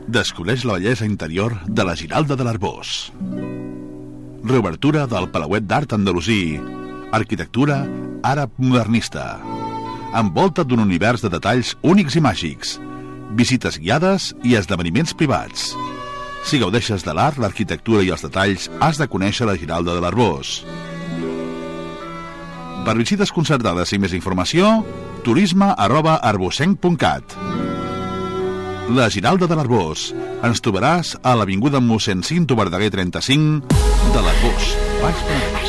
Descobreix la bellesa interior de la Giralda de l'Arboç. Reobertura del Palauet d'Art Andalusí. Arquitectura àrab modernista. Envolta't d'un univers de detalls únics i màgics. Visites guiades i esdeveniments privats. Si gaudeixes de l'art, l'arquitectura i els detalls, has de conèixer la Giralda de l'Arboç. Per visites concertades i més informació, turisme@arbocenc.cat. La Giralda de l'Arboç. Ens trobaràs a l'avinguda mossèn Cinto Verdaguer 35 de l'Arboç, Baix Penedès.